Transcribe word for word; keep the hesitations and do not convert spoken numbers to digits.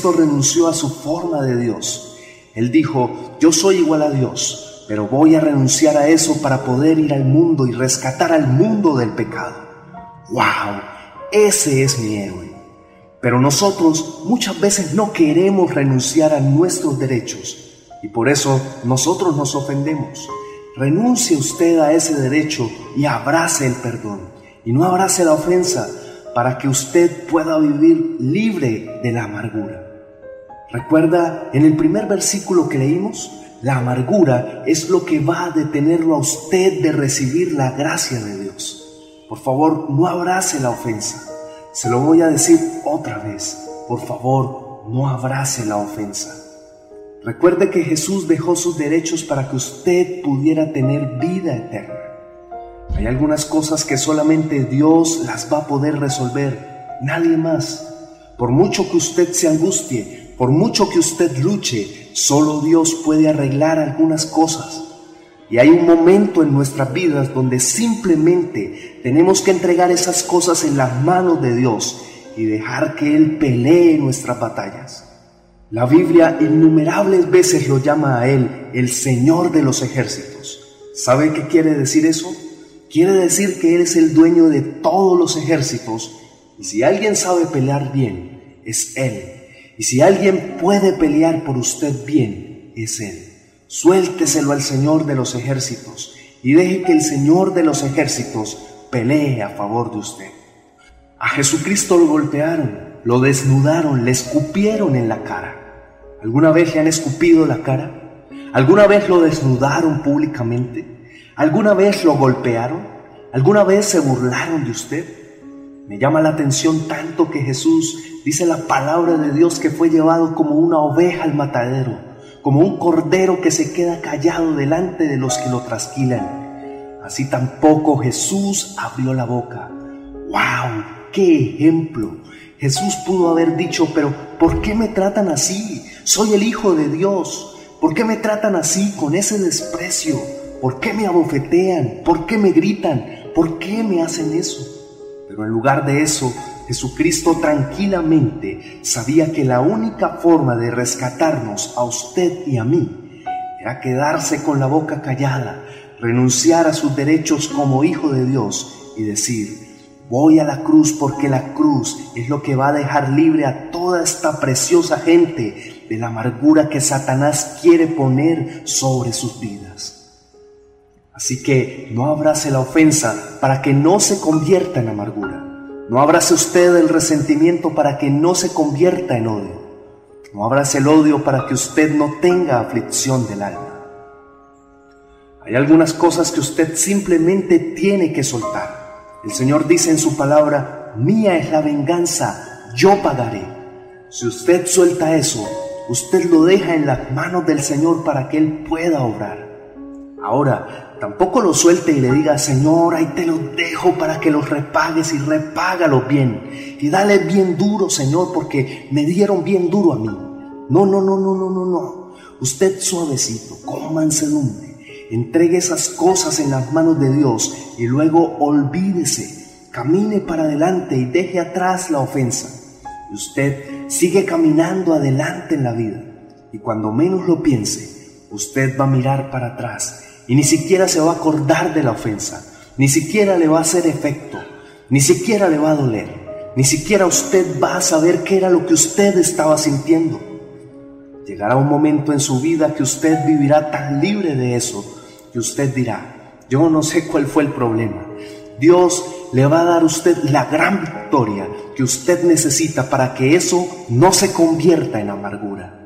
Jesucristo renunció a su forma de Dios. Él dijo, yo soy igual a Dios, pero voy a renunciar a eso para poder ir al mundo y rescatar al mundo del pecado. ¡Wow! Ese es mi héroe. Pero nosotros muchas veces no queremos renunciar a nuestros derechos y por eso nosotros nos ofendemos. Renuncie usted a ese derecho y abrace el perdón y no abrace la ofensa para que usted pueda vivir libre de la amargura. ¿Recuerda en el primer versículo que leímos? La amargura es lo que va a detenerlo a usted de recibir la gracia de Dios. Por favor, no abrace la ofensa. Se lo voy a decir otra vez. Por favor, no abrace la ofensa. Recuerde que Jesús dejó sus derechos para que usted pudiera tener vida eterna. Hay algunas cosas que solamente Dios las va a poder resolver, nadie más. Por mucho que usted se angustie, por mucho que usted luche, solo Dios puede arreglar algunas cosas. Y hay un momento en nuestras vidas donde simplemente tenemos que entregar esas cosas en las manos de Dios y dejar que Él pelee nuestras batallas. La Biblia innumerables veces lo llama a Él el Señor de los ejércitos. ¿Sabe qué quiere decir eso? Quiere decir que Él es el dueño de todos los ejércitos y si alguien sabe pelear bien, es Él. Y si alguien puede pelear por usted bien, es Él. Suélteselo al Señor de los ejércitos y deje que el Señor de los ejércitos pelee a favor de usted. A Jesucristo lo golpearon, lo desnudaron, le escupieron en la cara. ¿Alguna vez le han escupido la cara? ¿Alguna vez lo desnudaron públicamente? ¿Alguna vez lo golpearon? ¿Alguna vez se burlaron de usted? Me llama la atención tanto que Jesús dice la palabra de Dios que fue llevado como una oveja al matadero, como un cordero que se queda callado delante de los que lo trasquilan. Así tampoco Jesús abrió la boca. ¡Wow! ¡Qué ejemplo! Jesús pudo haber dicho, pero ¿por qué me tratan así? Soy el Hijo de Dios. ¿Por qué me tratan así, con ese desprecio? ¿Por qué me abofetean? ¿Por qué me gritan? ¿Por qué me hacen eso? Pero en lugar de eso, Jesucristo tranquilamente sabía que la única forma de rescatarnos a usted y a mí era quedarse con la boca callada, renunciar a sus derechos como Hijo de Dios y decir, voy a la cruz porque la cruz es lo que va a dejar libre a toda esta preciosa gente de la amargura que Satanás quiere poner sobre sus vidas. Así que no abrace la ofensa para que no se convierta en amargura. No abrace usted el resentimiento para que no se convierta en odio. No abrace el odio para que usted no tenga aflicción del alma. Hay algunas cosas que usted simplemente tiene que soltar. El Señor dice en su palabra, mía es la venganza, yo pagaré. Si usted suelta eso, usted lo deja en las manos del Señor para que Él pueda obrar. Ahora, tampoco lo suelte y le diga, Señor, ahí te los dejo para que los repagues y repágalos bien. Y dale bien duro, Señor, porque me dieron bien duro a mí. No, no, no, no, no, no, no. Usted suavecito, con mansedumbre, entregue esas cosas en las manos de Dios y luego olvídese, camine para adelante y deje atrás la ofensa. Y usted sigue caminando adelante en la vida. Y cuando menos lo piense, usted va a mirar para atrás y ni siquiera se va a acordar de la ofensa, ni siquiera le va a hacer efecto, ni siquiera le va a doler, ni siquiera usted va a saber qué era lo que usted estaba sintiendo. Llegará un momento en su vida que usted vivirá tan libre de eso, que usted dirá, yo no sé cuál fue el problema. Dios le va a dar a usted la gran victoria que usted necesita para que eso no se convierta en amargura.